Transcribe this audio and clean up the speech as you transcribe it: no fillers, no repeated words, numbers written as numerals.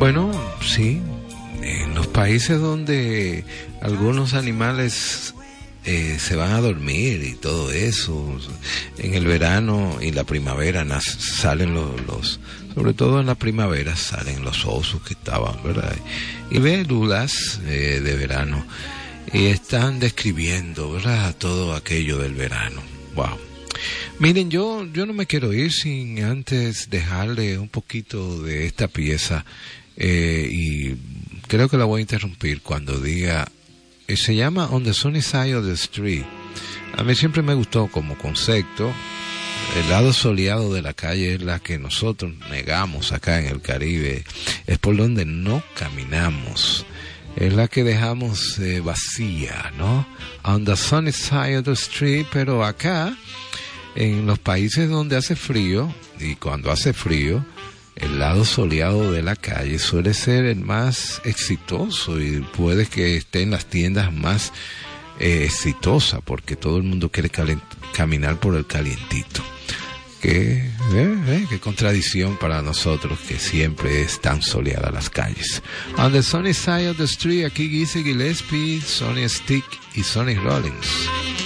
Bueno, sí, en los países donde algunos animales se van a dormir y todo eso, en el verano y la primavera salen los sobre todo en la primavera salen los osos que estaban, ¿verdad? Y libélulas de verano, y están describiendo, ¿verdad?, todo aquello del verano. Wow. Miren, yo no me quiero ir sin antes dejarle un poquito de esta pieza, y creo que la voy a interrumpir cuando diga, se llama On the Sunny Side of the Street. A mí siempre me gustó como concepto. El lado soleado de la calle es la que nosotros negamos acá en el Caribe, es por donde no caminamos, es la que dejamos vacía, ¿no? On the sunny side of the street. Pero acá, en los países donde hace frío, y cuando hace frío, el lado soleado de la calle suele ser el más exitoso, y puede que esté en las tiendas más exitosa, porque todo el mundo quiere caminar por el calientito. Qué contradicción para nosotros, que siempre es tan soleada las calles. On the Sunny Side of the Street, aquí Dizzy Gillespie, Sonny Stick y Sonny Rollins.